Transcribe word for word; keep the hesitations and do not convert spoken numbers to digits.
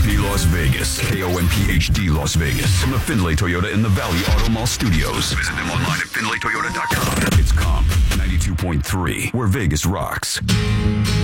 P Las Vegas. K O M P H D Las Vegas. From the Findlay Toyota in the Valley Auto Mall Studios. Visit them online at findlay toyota dot com. It's Comp ninety-two point three, where Vegas rocks.